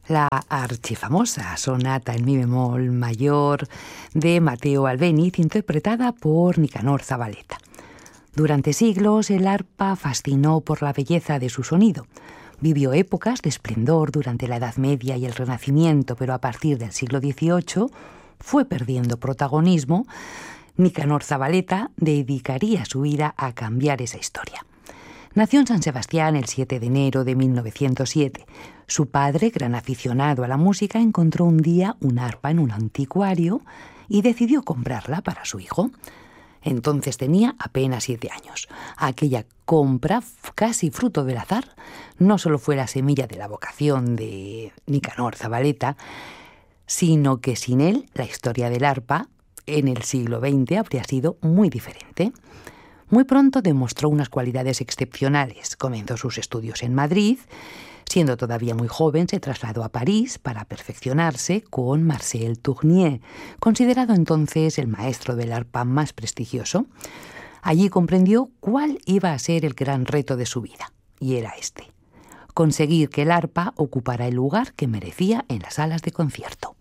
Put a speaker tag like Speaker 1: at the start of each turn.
Speaker 1: La archifamosa sonata en mi bemol mayor de Matteo Albéniz, interpretada por Nicanor Zavaleta. Durante siglos el arpa fascinó por la belleza de su sonido. Vivió épocas de esplendor durante la Edad Media y el Renacimiento, pero a partir del siglo XVIII fue perdiendo protagonismo. Nicanor Zavaleta dedicaría su vida a cambiar esa historia. Nació en San Sebastián el 7 de enero de 1907. Su padre, gran aficionado a la música, encontró un día un arpa en un anticuario y decidió comprarla para su hijo. Entonces tenía apenas 7 años. Aquella compra, casi fruto del azar, no solo fue la semilla de la vocación de Nicanor Zavaleta, sino que sin él la historia del arpa en el siglo XX habría sido muy diferente. Muy pronto demostró unas cualidades excepcionales. Comenzó sus estudios en Madrid. Siendo todavía muy joven, se trasladó a París para perfeccionarse con Marcel Tournier, considerado entonces el maestro del arpa más prestigioso. Allí comprendió cuál iba a ser el gran reto de su vida, y era este: conseguir que el arpa ocupara el lugar que merecía en las salas de concierto.